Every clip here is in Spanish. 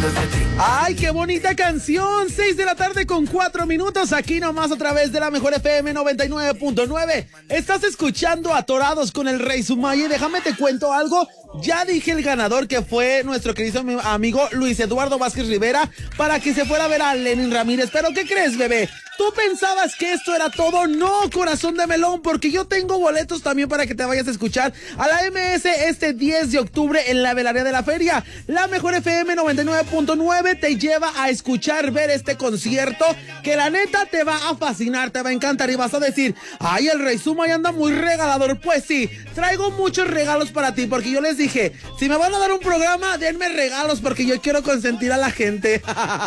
¡Ay, qué bonita canción! 6 de la tarde con 4 minutos, aquí nomás a través de la Mejor FM 99.9. Estás escuchando Atorados con el Rey Sumaya y déjame te cuento algo. Ya dije el ganador, que fue nuestro querido amigo Luis Eduardo Vázquez Rivera, para que se fuera a ver a Lenin Ramírez. ¿Pero qué crees, bebé? ¿Tú pensabas que esto era todo? No, corazón de melón, porque yo tengo boletos también para que te vayas a escuchar a la MS este 10 de octubre en la velaria de la feria. La Mejor FM 99.9 te lleva a escuchar, ver este concierto que la neta te va a fascinar, te va a encantar y vas a decir, ay, el Rey Sumaya anda muy regalador. Pues sí, traigo muchos regalos para ti, porque yo les dije, si me van a dar un programa, denme regalos, porque yo quiero consentir a la gente.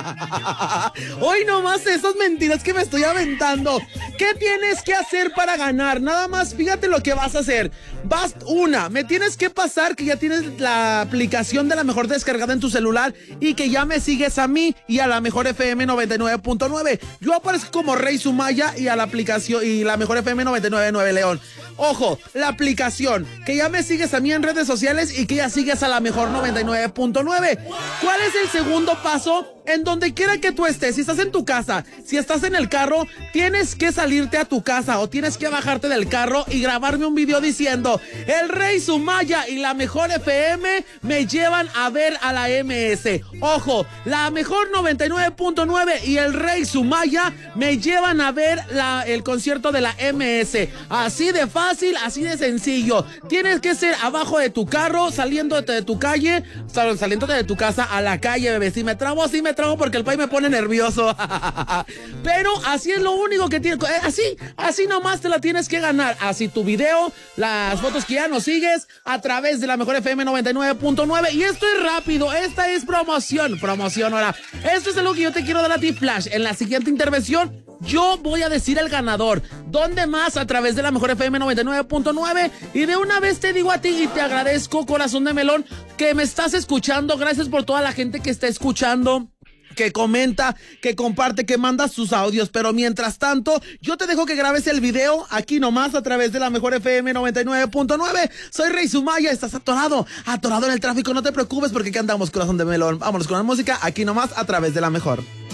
Hoy nomás esas mentiras que me estoy aventando. ¿Qué tienes que hacer para ganar? Nada más, fíjate lo que vas a hacer. Me tienes que pasar que ya tienes la aplicación de La Mejor descargada en tu celular y que ya me sigues a mí y a la Mejor FM 99.9. Yo aparezco como Rey Sumaya y a la aplicación y la Mejor FM 99.9 León. Ojo, la aplicación, que ya me sigues a mí en redes sociales y que ya sigues a la Mejor 99.9. ¿Cuál es el segundo paso? En donde quiera que tú estés, si estás en tu casa, si estás en el carro, tienes que salirte a tu casa o tienes que bajarte del carro y grabarme un video diciendo, el Rey Sumaya y la Mejor FM me llevan a ver a la MS. Ojo, la Mejor 99.9 y el Rey Sumaya me llevan a ver el concierto de la MS. Así de fácil, así de sencillo. Tienes que ser abajo de tu carro, saliéndote de tu calle, saliéndote de tu casa a la calle, bebé. Si me trabo, porque el país me pone nervioso. Pero así es lo único que tienes. Así nomás te la tienes que ganar. Así tu video, las fotos que ya nos sigues a través de la Mejor FM 99.9. Y esto es rápido. Esta es promoción ahora. Esto es algo que yo te quiero dar a ti, Flash. En la siguiente intervención yo voy a decir el ganador. ¿Dónde más? A través de la Mejor FM 99.9. Y de una vez te digo a ti y te agradezco, corazón de melón, que me estás escuchando. Gracias por toda la gente que está escuchando, que comenta, que comparte, que manda sus audios. Pero mientras tanto, yo te dejo que grabes el video aquí nomás a través de la Mejor FM 99.9. Soy Rey Sumaya, estás atorado en el tráfico, no te preocupes porque aquí andamos, corazón de melón. Vámonos con la música aquí nomás a través de la Mejor.